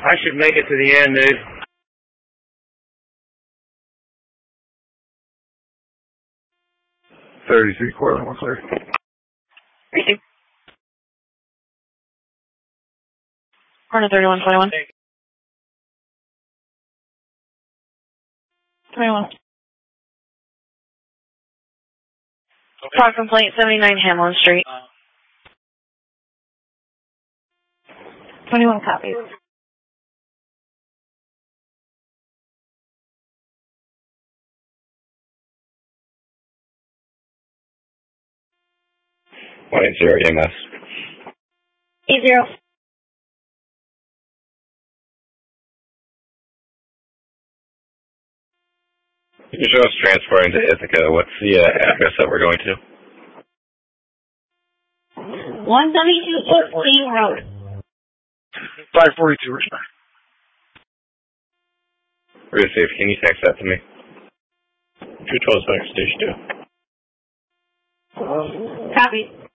I should make it to the end, dude. 33 Cortland, we're clear. 32. Corner 3121. 21. Car complaint 79 Hamlin Street. 21 copies. .0 EMS. 80. You can show us transporting to Ithaca. What's the address that we're going to? 172 Road. 542, respect. Really safe. Can you text that to me? 212 back station 2. Copy.